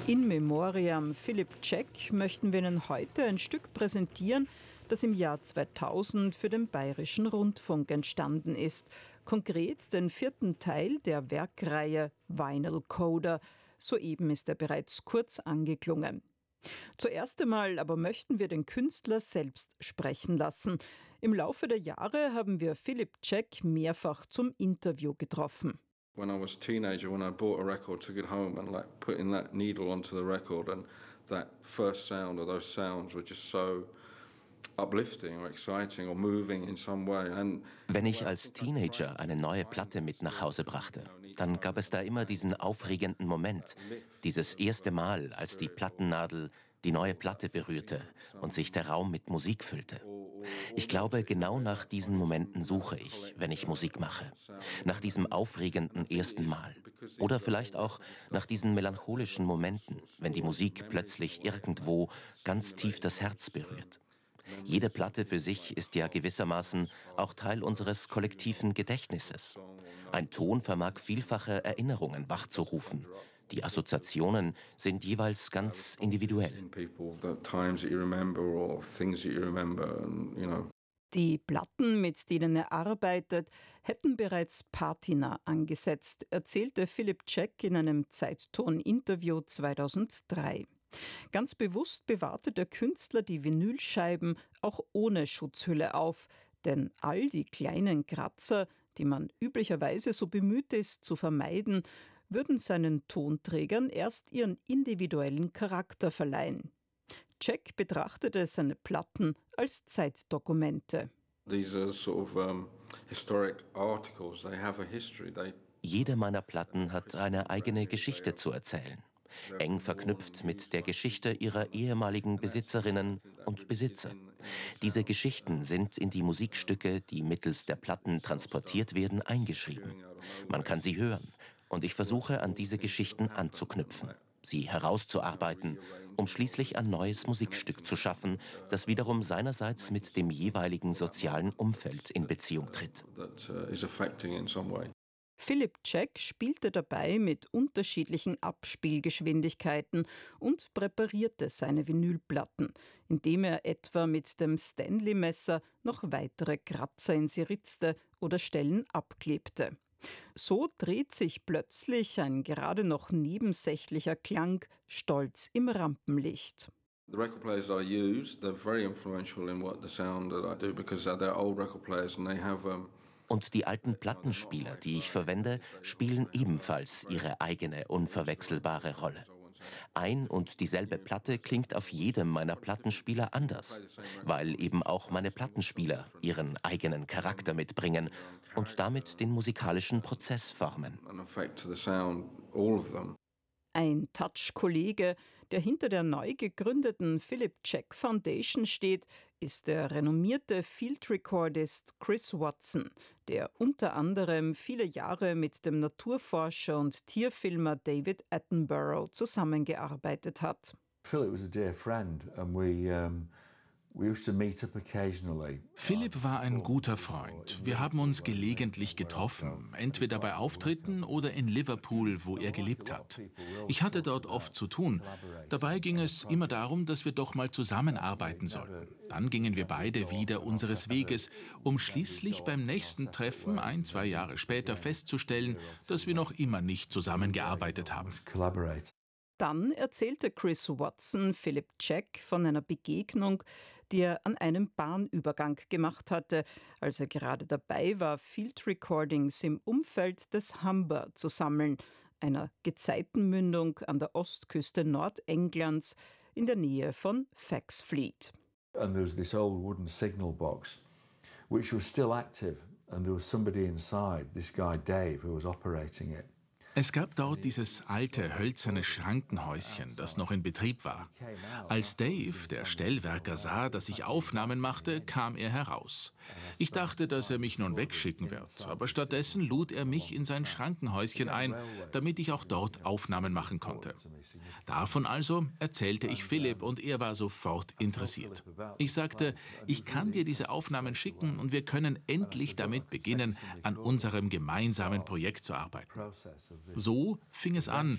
In Memoriam Philip Jack möchten wir Ihnen heute ein Stück präsentieren, das im Jahr 2000 für den Bayerischen Rundfunk entstanden ist. Konkret den 4. Teil der Werkreihe Vinyl Coda. Soeben ist er bereits kurz angeklungen. Zuerst einmal aber möchten wir den Künstler selbst sprechen lassen. Im Laufe der Jahre haben wir Philip Jack mehrfach zum Interview getroffen. When I was a teenager, when I bought a record, took it home and putting that needle onto the record, and that first sound or those sounds were just so uplifting or exciting or moving in some way. Wenn ich als Teenager eine neue Platte mit nach Hause brachte, dann gab es da immer diesen aufregenden Moment, dieses erste Mal, als die Plattennadel die neue Platte berührte und sich der Raum mit Musik füllte. Ich glaube, genau nach diesen Momenten suche ich, wenn ich Musik mache. Nach diesem aufregenden ersten Mal. Oder vielleicht auch nach diesen melancholischen Momenten, wenn die Musik plötzlich irgendwo ganz tief das Herz berührt. Jede Platte für sich ist ja gewissermaßen auch Teil unseres kollektiven Gedächtnisses. Ein Ton vermag vielfache Erinnerungen wachzurufen. Die Assoziationen sind jeweils ganz individuell. Die Platten, mit denen er arbeitet, hätten bereits Patina angesetzt, erzählte Philip Jack in einem Zeitton-Interview 2003. Ganz bewusst bewahrte der Künstler die Vinylscheiben auch ohne Schutzhülle auf, denn all die kleinen Kratzer, die man üblicherweise so bemüht ist zu vermeiden, würden seinen Tonträgern erst ihren individuellen Charakter verleihen. Jack betrachtete seine Platten als Zeitdokumente. Jede meiner Platten hat eine eigene Geschichte zu erzählen. Eng verknüpft mit der Geschichte ihrer ehemaligen Besitzerinnen und Besitzer. Diese Geschichten sind in die Musikstücke, die mittels der Platten transportiert werden, eingeschrieben. Man kann sie hören und ich versuche, an diese Geschichten anzuknüpfen, sie herauszuarbeiten, um schließlich ein neues Musikstück zu schaffen, das wiederum seinerseits mit dem jeweiligen sozialen Umfeld in Beziehung tritt. Philip Jack spielte dabei mit unterschiedlichen Abspielgeschwindigkeiten und präparierte seine Vinylplatten, indem er etwa mit dem Stanley-Messer noch weitere Kratzer in sie ritzte oder Stellen abklebte. So dreht sich plötzlich ein gerade noch nebensächlicher Klang stolz im Rampenlicht. The record players I use, they're very influential in what the sound that I do because they're old record players and they have Und die alten Plattenspieler, die ich verwende, spielen ebenfalls ihre eigene, unverwechselbare Rolle. Ein und dieselbe Platte klingt auf jedem meiner Plattenspieler anders, weil eben auch meine Plattenspieler ihren eigenen Charakter mitbringen und damit den musikalischen Prozess formen. Ein Touch-Kollege, der hinter der neu gegründeten Philip Jack Foundation steht, ist der renommierte Field-Recordist Chris Watson, der unter anderem viele Jahre mit dem Naturforscher und Tierfilmer David Attenborough zusammengearbeitet hat. Philip was a dear friend and we used to meet up occasionally. Philipp war ein guter Freund. Wir haben uns gelegentlich getroffen, entweder bei Auftritten oder in Liverpool, wo er gelebt hat. Ich hatte dort oft zu tun. Dabei ging es immer darum, dass wir doch mal zusammenarbeiten sollten. Dann gingen wir beide wieder unseres Weges, um schließlich beim nächsten Treffen 1-2 Jahre später festzustellen, dass wir noch immer nicht zusammengearbeitet haben. Dann erzählte Chris Watson Philip Jack von einer Begegnung, die er an einem Bahnübergang gemacht hatte, als er gerade dabei war, Field Recordings im Umfeld des Humber zu sammeln, einer Gezeitenmündung an der Ostküste Nordenglands in der Nähe von Faxfleet. And there was this old wooden signal box, which was still active, and there was somebody inside, this guy Dave, who was operating it. Es gab dort dieses alte, hölzerne Schrankenhäuschen, das noch in Betrieb war. Als Dave, der Stellwerker, sah, dass ich Aufnahmen machte, kam er heraus. Ich dachte, dass er mich nun wegschicken wird, aber stattdessen lud er mich in sein Schrankenhäuschen ein, damit ich auch dort Aufnahmen machen konnte. Davon also erzählte ich Philipp und er war sofort interessiert. Ich sagte, ich kann dir diese Aufnahmen schicken und wir können endlich damit beginnen, an unserem gemeinsamen Projekt zu arbeiten. So fing es an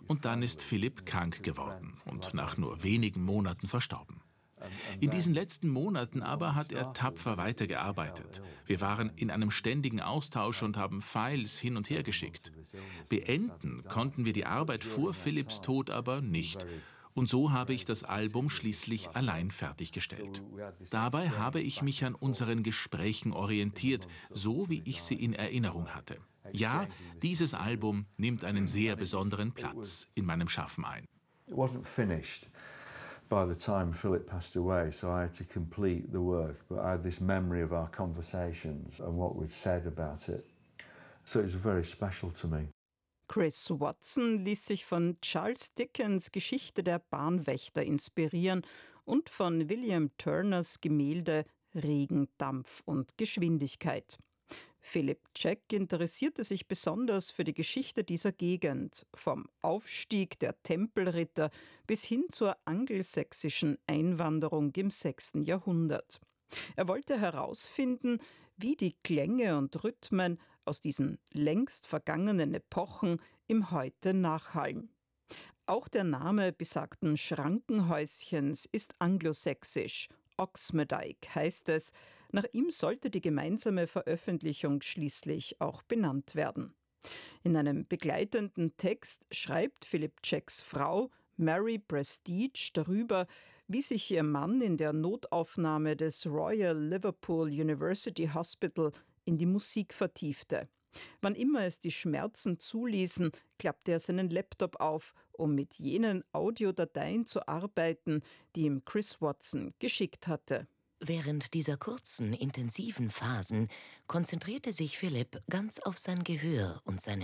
Und dann ist Philip krank geworden und nach nur wenigen Monaten verstorben. In diesen letzten Monaten aber hat er tapfer weitergearbeitet. Wir waren in einem ständigen Austausch und haben Files hin und her geschickt. Beenden konnten wir die Arbeit vor Philips Tod aber nicht. Und so habe ich das Album schließlich allein fertiggestellt. Dabei habe ich mich an unseren Gesprächen orientiert, so wie ich sie in Erinnerung hatte. Ja, dieses Album nimmt einen sehr besonderen Platz in meinem Schaffen ein. It wasn't finished by the time Philip passed away, so I had to complete the work. But I had this memory of our conversations and what we'd said about it. So it was very special to me. Chris Watson ließ sich von Charles Dickens' Geschichte der Bahnwächter inspirieren und von William Turners Gemälde Regen, Dampf und Geschwindigkeit. Philip Jack interessierte sich besonders für die Geschichte dieser Gegend, vom Aufstieg der Tempelritter bis hin zur angelsächsischen Einwanderung im 6. Jahrhundert. Er wollte herausfinden, wie die Klänge und Rhythmen aus diesen längst vergangenen Epochen im Heute nachhallen. Auch der Name besagten Schrankenhäuschens ist anglosächsisch. Oxmedike heißt es. Nach ihm sollte die gemeinsame Veröffentlichung schließlich auch benannt werden. In einem begleitenden Text schreibt Philip Jacks Frau Mary Prestige darüber, wie sich ihr Mann in der Notaufnahme des Royal Liverpool University Hospital in die Musik vertiefte. Wann immer es die Schmerzen zuließen, klappte er seinen Laptop auf, um mit jenen Audiodateien zu arbeiten, die ihm Chris Watson geschickt hatte. Während dieser kurzen, intensiven Phasen konzentrierte sich Philip ganz auf sein Gehör und sein